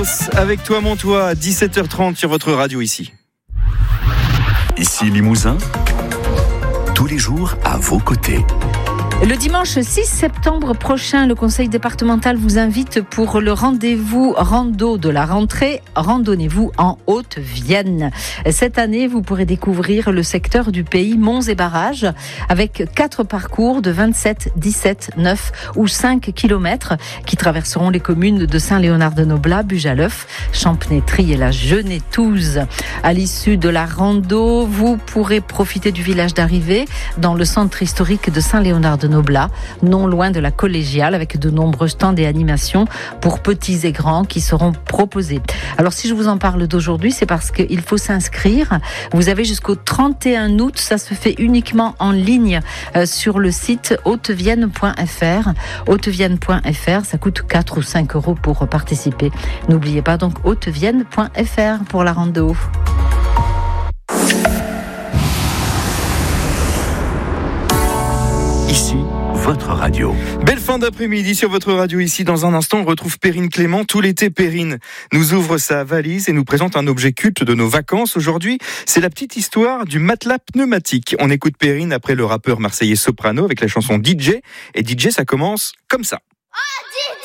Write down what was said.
Avec toi Montois à 17h30 sur votre radio ici. Ici Limousin, tous les jours à vos côtés. Le dimanche 6 septembre prochain, le conseil départemental vous invite pour le rendez-vous rando de la rentrée. Randonnez-vous en Haute-Vienne. Cette année, vous pourrez découvrir le secteur du pays Monts et Barrages avec 4 parcours de 27, 17, 9 ou 5 kilomètres qui traverseront les communes de Saint-Léonard-de-Noblat, Bujaleuf, Champnétry et la Genétouze. À l'issue de la rando, vous pourrez profiter du village d'arrivée dans le centre historique de Saint-Léonard-de-Noblat, non loin de la collégiale, avec de nombreux stands et animations pour petits et grands qui seront proposés. Alors si je vous en parle d'aujourd'hui, c'est parce qu'il faut s'inscrire. Vous avez jusqu'au 31 août, ça se fait uniquement en ligne sur le site hautevienne.fr. Hautevienne.fr, ça coûte 4 ou 5 euros pour participer. N'oubliez pas donc hautevienne.fr pour la rando. Ici, votre radio. Belle fin d'après-midi sur votre radio ici. Dans un instant, on retrouve Perrine Clément. Tout l'été, Perrine nous ouvre sa valise et nous présente un objet culte de nos vacances. Aujourd'hui, c'est la petite histoire du matelas pneumatique. On écoute Perrine après le rappeur marseillais Soprano avec la chanson DJ. Et DJ, ça commence comme ça.